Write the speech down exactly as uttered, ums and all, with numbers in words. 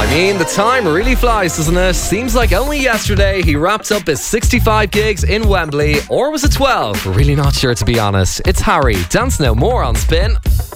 I mean, the time really flies, doesn't it? Seems like only yesterday he wrapped up his sixty-five gigs in Wembley. Or was it twelve? We're really not sure, to be honest. It's Harry. Dance No More on Spin.